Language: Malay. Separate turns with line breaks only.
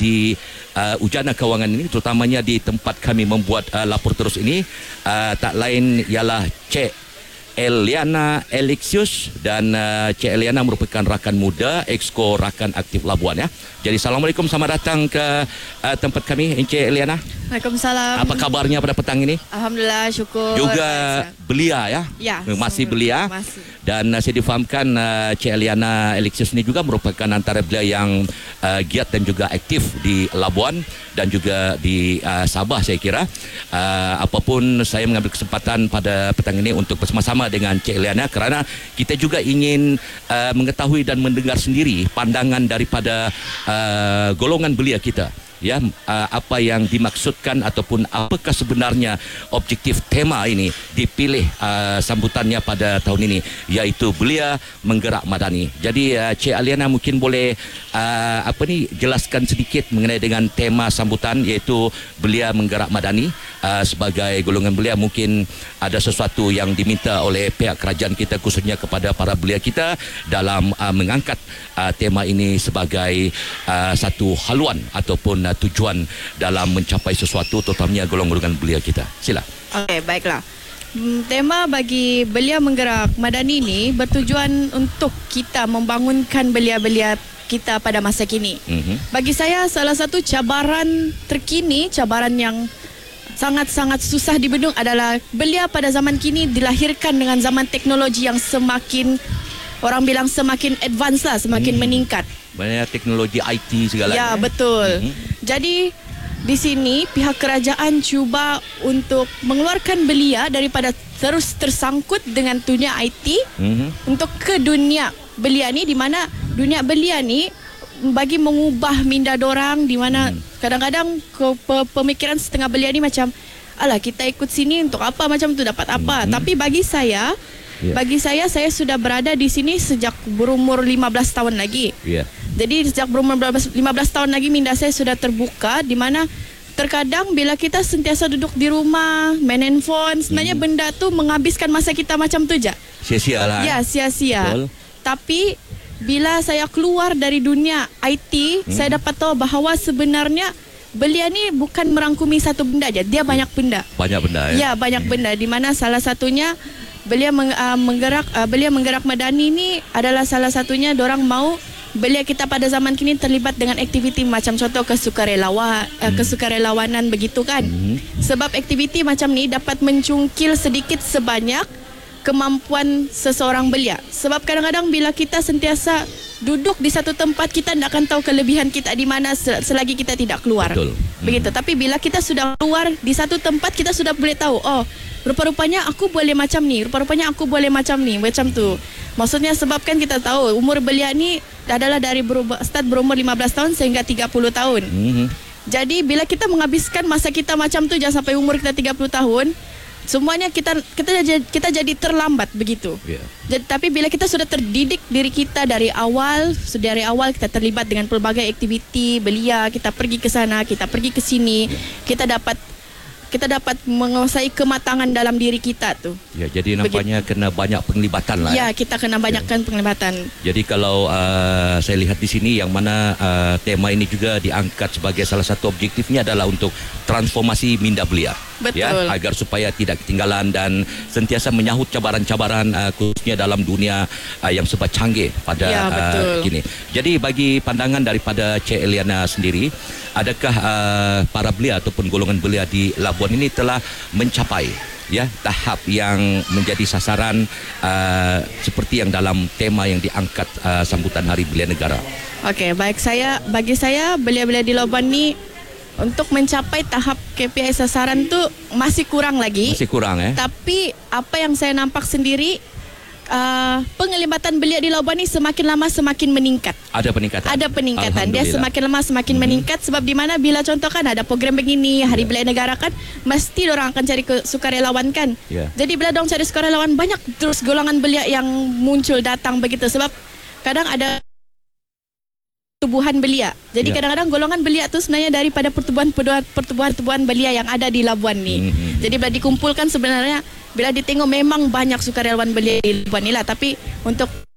di Ujana Kawangan ini, terutamanya di tempat kami membuat lapor terus ini, tak lain ialah Cik Eliana Elixius, dan Cik Eliana merupakan rakan muda Exco Rakan Aktif Labuan ya. Jadi Assalamualaikum, selamat datang ke tempat kami Encik Eliana.
Waalaikumsalam.
Apa kabarnya pada petang ini?
Alhamdulillah, syukur.
Juga belia ya?
Ya.
Masih belia.
Masih.
Dan saya difahamkan Cik Eliana Elixius ini juga merupakan antara belia yang giat dan juga aktif di Labuan dan juga di Sabah saya kira. Apapun saya mengambil kesempatan pada petang ini untuk bersama-sama dengan Cik Eliana kerana kita juga ingin mengetahui dan mendengar sendiri pandangan daripada golongan belia kita. Ya, apa yang dimaksudkan ataupun apakah sebenarnya objektif tema ini dipilih sambutannya pada tahun ini, iaitu Belia Menggerak Madani. Jadi Cik Eliana mungkin boleh jelaskan sedikit mengenai dengan tema sambutan, iaitu Belia Menggerak Madani. Sebagai golongan belia mungkin ada sesuatu yang diminta oleh pihak kerajaan kita, khususnya kepada para belia kita dalam mengangkat tema ini sebagai satu haluan ataupun tujuan dalam mencapai sesuatu, terutamanya golongan belia kita. Sila.
Okey, baiklah. Tema bagi Belia Menggerak Madani ini bertujuan untuk kita membangunkan belia-belia kita pada masa kini. Bagi saya salah satu cabaran terkini, cabaran yang sangat-sangat susah dibendung adalah belia pada zaman kini dilahirkan dengan zaman teknologi yang semakin, orang bilang semakin advance lah, semakin meningkat.
Banyak teknologi IT segala.
Ya, betul. Jadi di sini pihak kerajaan cuba untuk mengeluarkan belia daripada terus tersangkut dengan dunia IT untuk ke dunia belia ni, di mana dunia belia ni bagi mengubah minda dorang, di mana kadang-kadang pemikiran setengah belia ni macam, alah kita ikut sini untuk apa, macam tu dapat apa. Tapi bagi saya saya sudah berada di sini sejak berumur 15 tahun lagi. Jadi sejak berumur 15 tahun lagi minda saya sudah terbuka, di mana terkadang bila kita sentiasa duduk di rumah main handphone, sebenarnya benda tu menghabiskan masa kita macam tu je.
Sia-sia lah.
Ya, sia-sia. Tapi bila saya keluar dari dunia IT, saya dapat tahu bahawa sebenarnya belia ni bukan merangkumi satu benda je, dia banyak benda.
Banyak benda ya.
Ya, banyak benda, di mana salah satunya Belia Menggerak Madani ni adalah salah satunya. Dorang mau belia kita pada zaman kini terlibat dengan aktiviti macam contoh kesukarelawanan begitu kan. Sebab aktiviti macam ni dapat mencungkil sedikit sebanyak kemampuan seseorang belia. Sebab kadang-kadang bila kita sentiasa duduk di satu tempat, kita tidak akan tahu kelebihan kita di mana selagi kita tidak keluar.
Betul.
Begitu. Tapi bila kita sudah keluar di satu tempat, kita sudah boleh tahu, oh, rupa-rupanya aku boleh macam ni, rupa-rupanya aku boleh macam ni, macam tu. Maksudnya sebabkan kita tahu umur belia ni adalah dari start berumur 15 tahun sehingga 30 tahun. Jadi bila kita menghabiskan masa kita macam tu jangan sampai umur kita 30 tahun, semuanya kita jadi terlambat begitu. Jadi, tapi bila kita sudah terdidik diri kita dari awal kita terlibat dengan pelbagai aktiviti belia, kita pergi ke sana, kita pergi ke sini, kita dapat menguasai kematangan dalam diri kita tu.
Ya, jadi nampaknya kena banyak penglibatan lah.
Ya, kita kena banyakkan penglibatan.
Jadi kalau saya lihat di sini yang mana tema ini juga diangkat sebagai salah satu objektifnya adalah untuk transformasi minda belia.
Betul.
Ya, agar supaya tidak ketinggalan dan sentiasa menyahut cabaran-cabaran khususnya dalam dunia yang serba canggih pada kini. Jadi bagi pandangan daripada Cik Eliana sendiri, adakah para belia ataupun golongan belia di Labuan ini telah mencapai tahap yang menjadi sasaran seperti yang dalam tema yang diangkat sambutan Hari Belia Negara?
Okey, bagi saya belia-belia di Labuan ni untuk mencapai tahap KPI sasaran tu masih kurang lagi.
Masih kurang
Tapi apa yang saya nampak sendiri, penglibatan belia di Labuan ni semakin lama semakin meningkat.
Ada peningkatan.
Dia semakin lama semakin meningkat. Sebab di mana bila contoh kan ada program begini Hari Belia Negara kan, mesti orang akan cari sukarelawan kan. Jadi bila dorang cari sukarelawan, banyak terus golongan belia yang muncul datang begitu. Sebab kadang ada pertubuhan belia. Jadi kadang-kadang golongan belia tu sebenarnya daripada pertubuhan belia yang ada di Labuan ni. Jadi bila dikumpulkan sebenarnya, bila ditengok memang banyak sukarelawan belia di Labuan ni lah. Tapi untuk